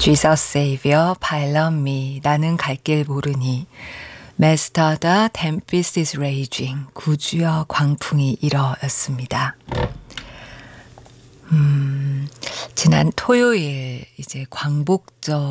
Jesus Savior, Pilot Me, 나는 갈 길 모르니, Master, the Tempest is Raging, 구주여 광풍이 일어였습니다. 지난 토요일 이제 광복절